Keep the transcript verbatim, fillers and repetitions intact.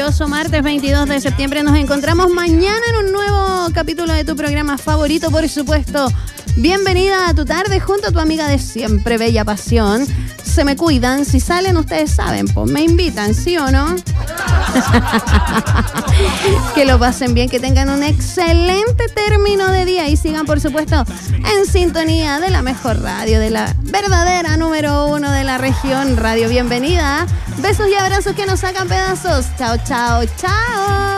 maravilloso martes veintidós de septiembre. Nos encontramos mañana en un nuevo capítulo de tu programa favorito, por supuesto. Bienvenida a tu tarde junto a tu amiga de siempre, Bella Pasión. Se me cuidan, si salen ustedes saben, pues me invitan, ¿sí o no? Que lo pasen bien, que tengan un excelente término de día y sigan, por supuesto, en sintonía de la mejor radio, de la verdadera número uno de la región, Radio Bienvenida. Besos y abrazos que nos sacan pedazos. Chao, chao, chao.